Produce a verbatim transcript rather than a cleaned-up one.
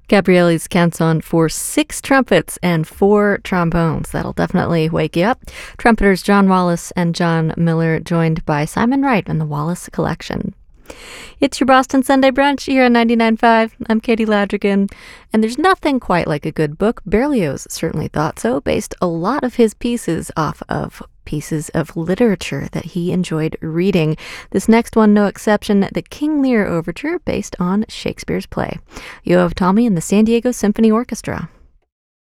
Gabriele's canson for six trumpets and four trombones. That'll definitely wake you up. Trumpeters John Wallace and John Miller, joined by Simon Wright and the Wallace Collection. It's your Boston Sunday Brunch here on ninety-nine point five. I'm Katie Ladrigan, and there's nothing quite like a good book. Berlioz certainly thought so, based a lot of his pieces off of pieces of literature that he enjoyed reading. This next one, no exception, the King Lear Overture, based on Shakespeare's play. You have Tommy and the San Diego Symphony Orchestra.